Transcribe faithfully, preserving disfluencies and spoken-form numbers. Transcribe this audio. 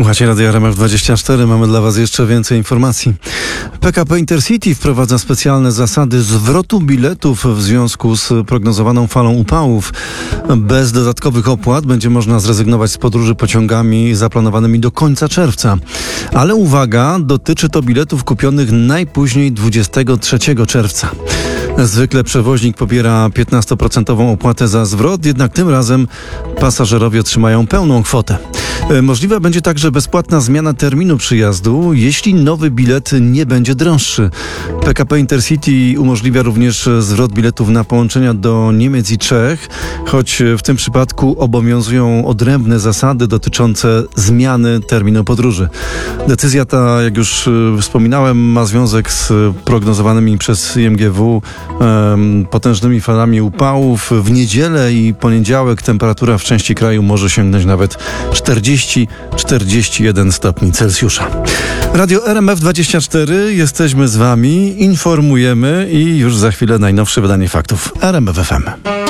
Słuchacie Radia R M F dwadzieścia cztery. Mamy dla Was jeszcze więcej informacji. P K P Intercity wprowadza specjalne zasady zwrotu biletów w związku z prognozowaną falą upałów. Bez dodatkowych opłat będzie można zrezygnować z podróży pociągami zaplanowanymi do końca czerwca. Ale uwaga, dotyczy to biletów kupionych najpóźniej dwudziestego trzeciego czerwca. Zwykle przewoźnik pobiera piętnaście procent opłatę za zwrot, jednak tym razem pasażerowie otrzymają pełną kwotę. Możliwa będzie także bezpłatna zmiana terminu przyjazdu, jeśli nowy bilet nie będzie droższy. P K P Intercity umożliwia również zwrot biletów na połączenia do Niemiec i Czech, choć w tym przypadku obowiązują odrębne zasady dotyczące zmiany terminu podróży. Decyzja ta, jak już wspominałem, ma związek z prognozowanymi przez I M G W um, potężnymi falami upałów. W niedzielę i poniedziałek temperatura w części kraju może sięgnąć nawet czterdzieści do czterdziestu jeden stopni Celsjusza. Radio R M F dwadzieścia cztery, jesteśmy z Wami, informujemy i już za chwilę najnowsze wydanie faktów R M F F M.